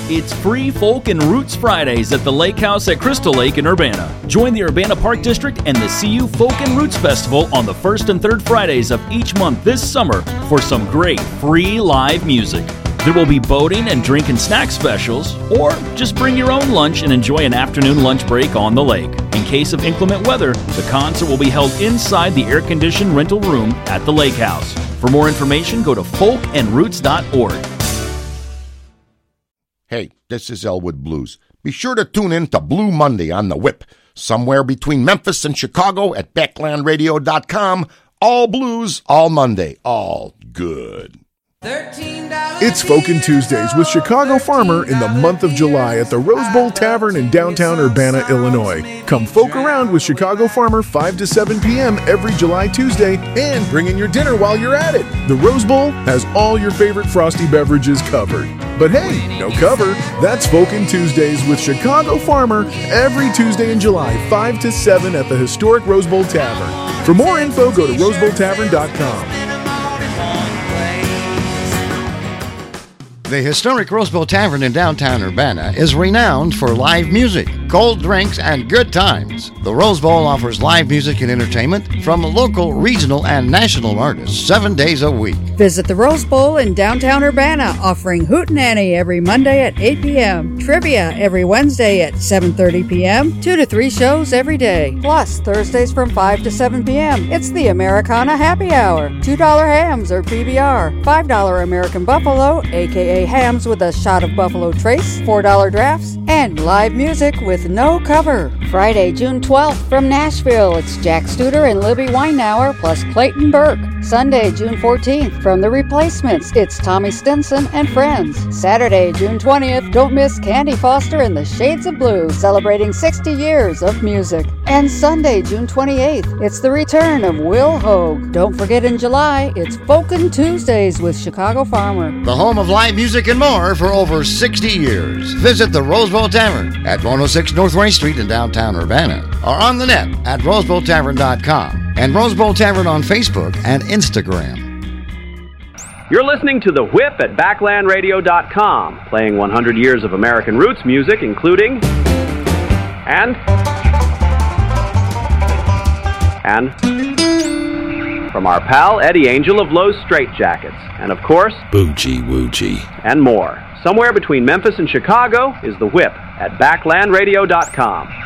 It's free Folk and Roots Fridays at the Lake House at Crystal Lake in Urbana. Join the Urbana Park District and the CU Folk and Roots Festival on the first and third Fridays of each month this summer for some great free live music. There will be boating and drink and snack specials, or just bring your own lunch and enjoy an afternoon lunch break on the lake. In case of inclement weather, the concert will be held inside the air-conditioned rental room at the Lake House. For more information, go to folkandroots.org. Hey, this is Elwood Blues. Be sure to tune in to Blue Monday on the Whip, somewhere between Memphis and Chicago at backlandradio.com. All blues, all Monday, all good. It's Folkin' Tuesdays with Chicago Farmer in the month of July at the Rose Bowl Tavern in downtown Urbana, Illinois. Come folk around with Chicago Farmer 5 to 7 p.m. every July Tuesday and bring in your dinner while you're at it. The Rose Bowl has all your favorite frosty beverages covered. But hey, no cover. That's Folkin' Tuesdays with Chicago Farmer every Tuesday in July 5 to 7 at the historic Rose Bowl Tavern. For more info, go to rosebowltavern.com. The historic Rose Bowl Tavern in downtown Urbana is renowned for live music, cold drinks, and good times. The Rose Bowl offers live music and entertainment from local, regional, and national artists 7 days a week. Visit the Rose Bowl in downtown Urbana, offering Hootenanny every Monday at 8 p.m., trivia every Wednesday at 7:30 p.m., 2 to 3 shows every day, plus Thursdays from 5 to 7 p.m. It's the Americana Happy Hour. $2 hams or PBR, $5 American Buffalo, a.k.a. hams with a shot of Buffalo Trace, $4 drafts, and live music with no cover. Friday, June 12th from Nashville, it's Jack Studer and Libby Weinauer plus Clayton Burke. Sunday, June 14th from The Replacements, it's Tommy Stinson and Friends. Saturday, June 20th, don't miss Candy Foster and the Shades of Blue, celebrating 60 years of music. And Sunday, June 28th, it's the return of Will Hogue. Don't forget in July, it's Folkin' Tuesdays with Chicago Farmer. The home of live music and more for over 60 years. Visit the Rose Bowl Tavern at 106 North Race Street in downtown Urbana, or on the net at rosebowltavern.com and Rose Bowl Tavern on Facebook and Instagram. You're listening to The Whip at backlandradio.com, playing 100 years of American roots music, including and from our pal Eddie Angel of Lowe's Straitjackets, and of course, Boogie Woogie, and more. Somewhere between Memphis and Chicago is The Whip at backlandradio.com.